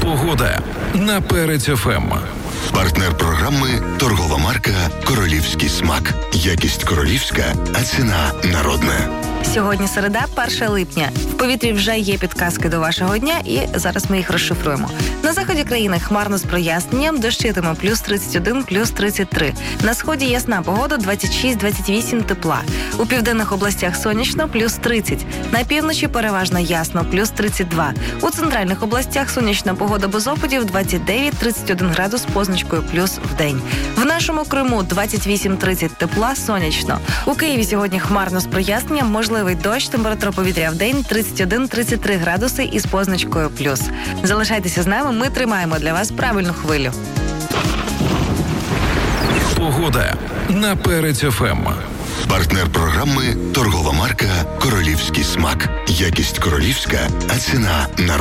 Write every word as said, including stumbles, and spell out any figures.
Погода на Перець еф ем. Партнер програми – торгова марка «Королівський смак». Якість королівська, а ціна народна. Сьогодні середа, перше липня. В повітрі вже є підказки до вашого дня, і зараз ми їх розшифруємо. На заході країни хмарно з проясненням, дощитиме плюс тридцять один, плюс тридцять три. На сході ясна погода, двадцять шість двадцять вісім тепла. У південних областях сонячно, плюс тридцять. На півночі переважно ясно, плюс тридцять два. У центральних областях сонячна погода без опадів, двадцять дев'ять тридцять один градус з позначкою плюс в день. В нашому Криму двадцять вісім тридцять тепла, сонячно. У Києві сьогодні хмарно з проясненням, можливий дощ, температура повітря в день тридцять один тридцять три градуси із позначкою плюс. Залишайтеся з нами, ми тримаємо для вас правильну хвилю. Погода на Перець еф ем. Партнер програми – торгова марка «Королівський смак». Якість королівська, а ціна народна.